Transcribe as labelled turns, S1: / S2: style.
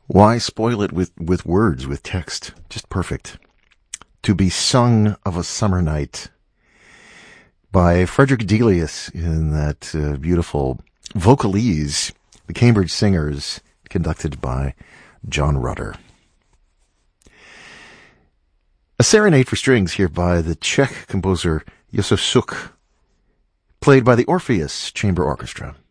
S1: Why spoil it with words, with text? Just perfect. To be Sung of a Summer Night by Frederick Delius in that beautiful vocalese, the Cambridge Singers, conducted by John Rutter. A serenade for strings here by the Czech composer Josef Suk, played by the Orpheus Chamber Orchestra.